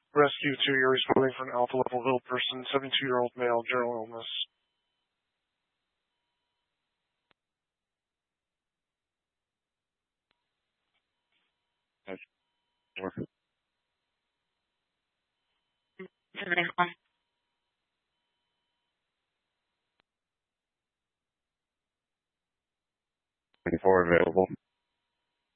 Rescue 2, you're responding for an alpha level ill person, 72-year-old male, general illness. That's four. 24 available.